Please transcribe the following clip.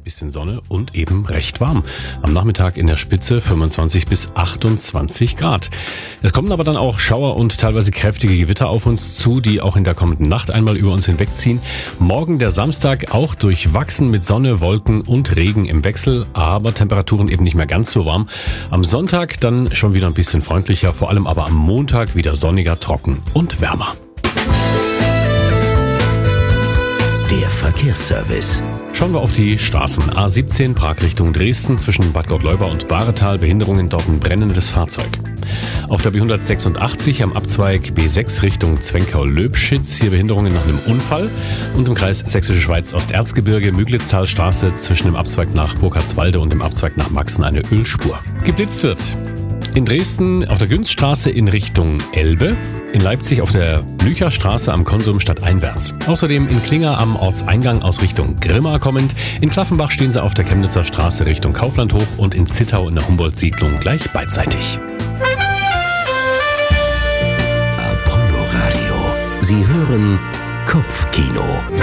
ein bisschen Sonne und eben recht warm. Am Nachmittag in der Spitze 25 bis 28 Grad. Es kommen aber dann auch Schauer und teilweise kräftige Gewitter auf uns zu, die auch in der kommenden Nacht einmal über uns hinwegziehen. Morgen der Samstag auch durchwachsen mit Sonne, Wolken und Regen im Wechsel, aber Temperaturen eben nicht mehr ganz so warm. Am Sonntag dann schon wieder ein bisschen freundlicher, vor allem aber am Montag wieder sonniger, trocken und wärmer. Der Verkehrsservice. Schauen wir auf die Straßen. A17 Prag Richtung Dresden zwischen Bad Gottleuba und Bahretal. Behinderungen, dort ein brennendes Fahrzeug. Auf der B186 am Abzweig B6 Richtung Zwenkau-Löbschitz. Hier Behinderungen nach einem Unfall. Und im Kreis Sächsische Schweiz Osterzgebirge Müglitztalstraße zwischen dem Abzweig nach Burkhardswalde und dem Abzweig nach Maxen eine Ölspur. Geblitzt wird. In Dresden auf der Günzstraße in Richtung Elbe, in Leipzig auf der Blücherstraße am Konsum stadteinwärts. Außerdem in Klinger am Ortseingang aus Richtung Grimma kommend. In Klaffenbach stehen sie auf der Chemnitzer Straße Richtung Kaufland hoch und in Zittau in der Humboldt-Siedlung gleich beidseitig. Apollo Radio. Sie hören Kopfkino.